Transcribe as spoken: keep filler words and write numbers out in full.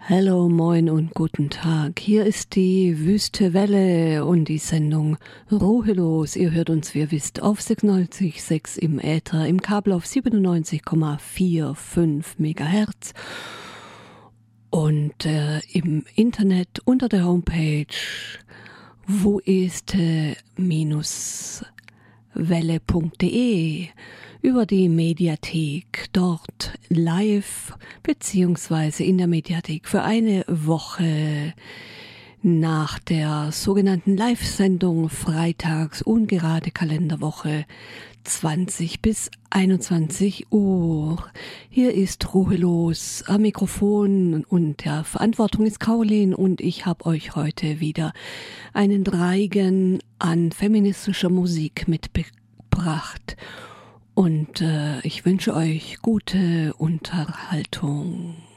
Hallo, moin und guten Tag. Hier ist die Wüste Welle und die Sendung Ruhelos. Ihr hört uns, wie ihr wisst, auf sechsundneunzig Komma sechs im Äther, im Kabel auf siebenundneunzig Komma fünfundvierzig Megahertz und äh, im Internet unter der Homepage woiste-welle punkt de, über die Mediathek, dort live beziehungsweise in der Mediathek für eine Woche nach der sogenannten Live-Sendung freitags ungerade Kalenderwoche zwanzig bis einundzwanzig Uhr. Hier ist Ruhelos am Mikrofon und der Verantwortung ist Caroline und ich habe euch heute wieder einen Reigen an feministischer Musik mitgebracht. Und äh, ich wünsche euch gute Unterhaltung.